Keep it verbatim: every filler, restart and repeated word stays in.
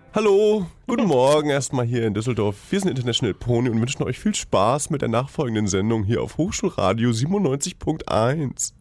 Hallo, guten Morgen erstmal hier in Düsseldorf. Wir sind International Pony und wünschen euch viel Spaß mit der nachfolgenden Sendung hier auf Hochschulradio siebenundneunzig Punkt eins.